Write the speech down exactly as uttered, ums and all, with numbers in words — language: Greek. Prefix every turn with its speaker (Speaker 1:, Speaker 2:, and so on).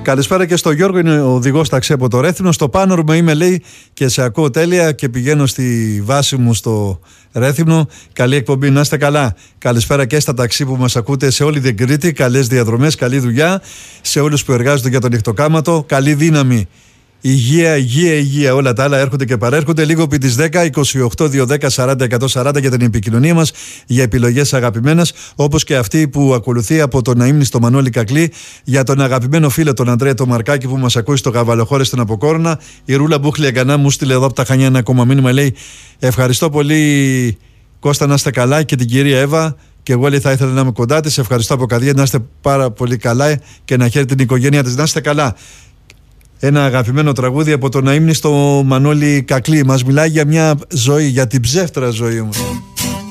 Speaker 1: Καλησπέρα και στο Γιώργο, είναι ο οδηγός ταξί από το Ρέθυμνο. Στο Πάνορμα είμαι, λέει, και σε ακούω τέλεια και πηγαίνω στη βάση μου στο Ρέθυμνο. Καλή εκπομπή, να είστε καλά. Καλησπέρα και στα ταξί που μας ακούτε σε όλη την Κρήτη. Καλές διαδρομές, καλή δουλειά σε όλους που εργάζονται για τον νυχτοκάματο. Καλή δύναμη. Υγεία, υγεία, υγεία. Όλα τα άλλα έρχονται και παρέρχονται. Λίγο επί τις δέκα, είκοσι οκτώ, δύο δέκα, σαράντα, εκατόν σαράντα για την επικοινωνία μας, για επιλογές αγαπημένες, όπως και αυτή που ακολουθεί από τον αείμνηστο Μανώλη Κακλή, για τον αγαπημένο φίλο τον Ανδρέα το Μαρκάκη που μας ακούει στο Καβαλοχώρι στην Αποκόρνα. Η Ρούλα Μπούχλη Αγκανά μου στείλε εδώ από τα Χανιά ένα ακόμα μήνυμα. Λέει: ευχαριστώ πολύ, Κώστα, να είστε καλά, και την κυρία Εύα. Και εγώ, λέει, θα ήθελα να είμαι κοντά της. Ευχαριστώ από καρδιά, να είστε πάρα πολύ καλά και να χαίρετε την οικογένειά της. Να είστε καλά. Ένα αγαπημένο τραγούδι από τον αείμνηστο Μανώλη Κακλή. Μας μιλάει για μια ζωή, για την ψεύτρα ζωή μου.